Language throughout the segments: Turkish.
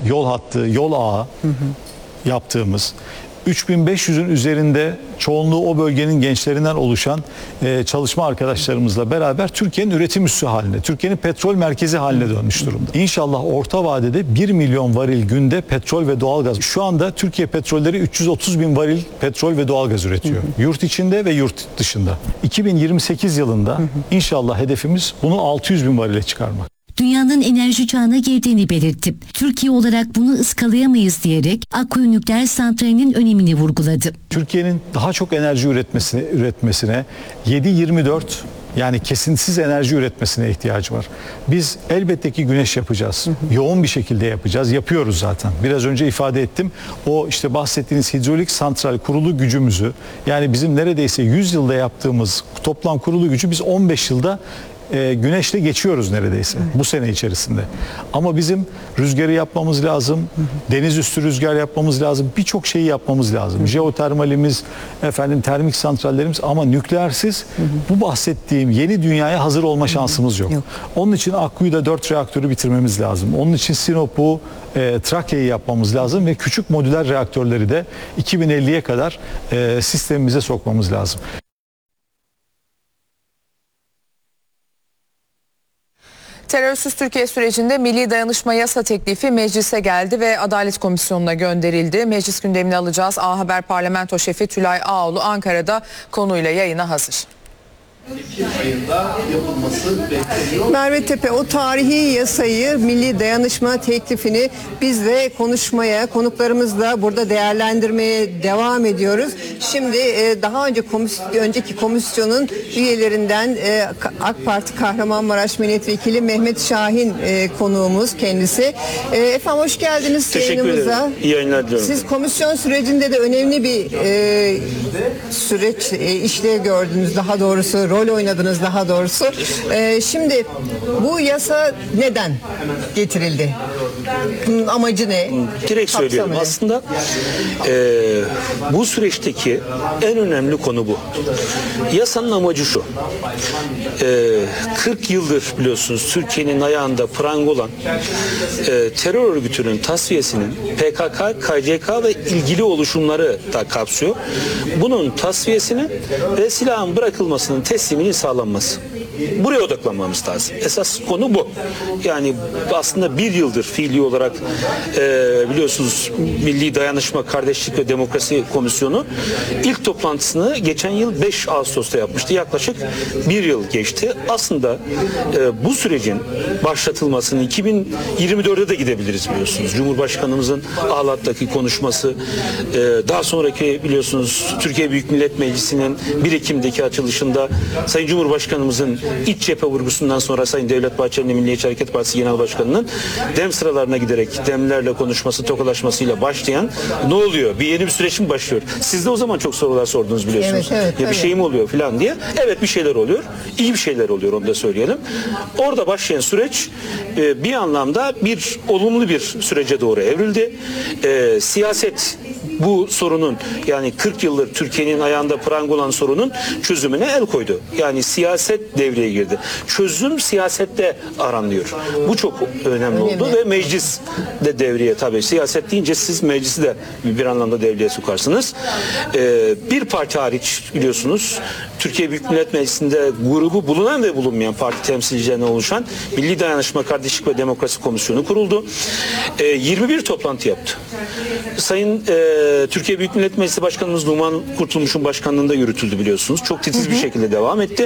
yol hattı, yol ağı yaptığımız, 3500'ün üzerinde çoğunluğu o bölgenin gençlerinden oluşan çalışma arkadaşlarımızla beraber Türkiye'nin üretim üssü haline, Türkiye'nin petrol merkezi haline dönmüş durumda. İnşallah orta vadede 1 milyon varil günde petrol ve doğalgaz. Şu anda Türkiye petrolleri 330 bin varil petrol ve doğalgaz üretiyor. Yurt içinde ve yurt dışında. 2028 yılında inşallah hedefimiz bunu 600 bin varile çıkarmak. Dünyanın enerji çağına girdiğini belirtti. Türkiye olarak bunu ıskalayamayız diyerek Akkuyu Nükleer Santrali'nin önemini vurguladı. Türkiye'nin daha çok enerji üretmesine 7/24 yani kesintisiz enerji üretmesine ihtiyacı var. Biz elbette ki güneş yapacağız. Yoğun bir şekilde yapacağız. Yapıyoruz zaten. Biraz önce ifade ettim. O işte bahsettiğiniz hidrolik santral kurulu gücümüzü, yani bizim neredeyse 100 yılda yaptığımız toplam kurulu gücü biz 15 yılda güneşle geçiyoruz neredeyse bu sene içerisinde. Ama bizim rüzgarı yapmamız lazım, deniz üstü rüzgar yapmamız lazım, birçok şeyi yapmamız lazım. Jeotermalimiz, termik santrallerimiz, ama nükleersiz bu bahsettiğim yeni dünyaya hazır olma şansımız yok. Onun için Akkuyu'da 4 reaktörü bitirmemiz lazım. Onun için Sinop'u, Trakya'yı yapmamız lazım ve küçük modüler reaktörleri de 2050'ye kadar sistemimize sokmamız lazım. Terörsüz Türkiye sürecinde Milli Dayanışma Yasa teklifi meclise geldi ve Adalet Komisyonu'na gönderildi. Meclis gündemine alacağız. A Haber Parlamento Şefi Tülay Ağoğlu Ankara'da konuyla yayına hazır. Ekim ayında yapılması bekleniyor. Merve Tepe, o tarihi yasayı, milli dayanışma teklifini biz de konuşmaya, konuklarımızla burada değerlendirmeye devam ediyoruz. Şimdi daha önceki komisyonun üyelerinden AK Parti Kahramanmaraş Milletvekili Mehmet Şahin konuğumuz kendisi. Efendim hoş geldiniz yayınımıza. Teşekkür ederim. İyi yayınlar diliyorum. Siz komisyon sürecinde de önemli bir süreç işlev gördünüz, daha doğrusu rol oynadınız daha doğrusu. Şimdi bu yasa neden getirildi? Bunun amacı ne? Direkt söylüyorum. Kapsamı ne? Aslında bu süreçteki en önemli konu bu. Yasanın amacı şu. 40 yıldır biliyorsunuz Türkiye'nin ayağında pranga olan terör örgütünün tasfiyesinin PKK, KCK ve ilgili oluşumları da kapsıyor. Bunun tasfiyesinin ve silahın bırakılmasının tesliminin sağlanması. Buraya odaklanmamız lazım. Esas konu bu. Yani aslında bir yıldır fiili olarak biliyorsunuz Milli Dayanışma, Kardeşlik ve Demokrasi Komisyonu ilk toplantısını geçen yıl 5 Ağustos'ta yapmıştı. Yaklaşık bir yıl geçti. Aslında bu sürecin başlatılmasını 2024'e de gidebiliriz biliyorsunuz. Cumhurbaşkanımızın Ahlat'taki konuşması, daha sonraki biliyorsunuz Türkiye Büyük Millet Meclisi'nin 1 Ekim'deki açılışında Sayın Cumhurbaşkanımızın iç cephe vurgusundan sonra Sayın Devlet Bahçeli'nin Milliyetçi Hareket Partisi Genel Başkanı'nın dem sıralarına giderek demlerle konuşması, tokalaşmasıyla başlayan ne oluyor? Bir yeni bir süreç mi başlıyor? Siz de o zaman çok sorular sordunuz biliyorsunuz. Evet, ya bir şey mi oluyor falan diye. Evet, bir şeyler oluyor. İyi bir şeyler oluyor, onu da söyleyelim. Orada başlayan süreç bir anlamda bir olumlu bir sürece doğru evrildi. Siyaset bu sorunun, yani 40 yıldır Türkiye'nin ayağında pranga olan sorunun çözümüne el koydu. Yani siyaset devreye girdi. Çözüm siyasette aranıyor. Bu çok önemli oldu ve meclis de devreye, tabii siyaset deyince siz meclisi de bir anlamda devreye sokarsınız. Bir parti hariç biliyorsunuz Türkiye Büyük Millet Meclisi'nde grubu bulunan ve bulunmayan parti temsilcilerine oluşan Milli Dayanışma, Kardeşlik ve Demokrasi Komisyonu kuruldu. 21 toplantı yaptı. Sayın Türkiye Büyük Millet Meclisi Başkanımız Numan Kurtulmuş'un başkanlığında yürütüldü biliyorsunuz. Çok titiz bir şekilde devam etti.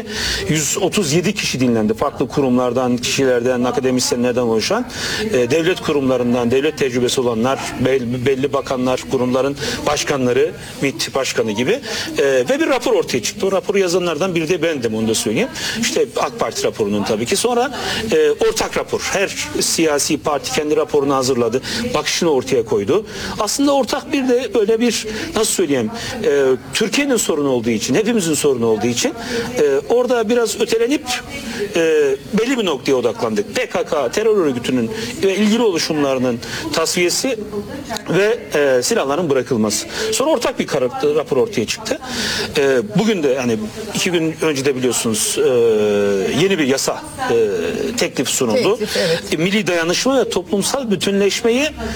137 kişi dinlendi. Farklı kurumlardan, kişilerden, akademisyenlerden oluşan, devlet kurumlarından, devlet tecrübesi olanlar, belli bakanlar, kurumların başkanları, MİT başkanı gibi ve bir rapor ortaya çıktı. O raporu yazanlardan biri de bendim, onu da söyleyeyim. İşte AK Parti raporunun tabii ki. Sonra ortak rapor. Her siyasi parti kendi raporunu hazırladı. Bakışını ortaya koydu. Aslında ortak bir de böyle bir, nasıl söyleyeyim, Türkiye'nin sorunu olduğu için, hepimizin sorunu olduğu için orada biraz ötelenip belli bir noktaya odaklandık. PKK terör örgütünün ve ilgili oluşumlarının tasfiyesi ve silahların bırakılması. Sonra ortak bir rapor ortaya çıktı. Bugün de, yani 2 gün önce de biliyorsunuz yeni bir yasa teklif sunuldu. Evet. Milli dayanışma ve toplumsal bütünleşmeyi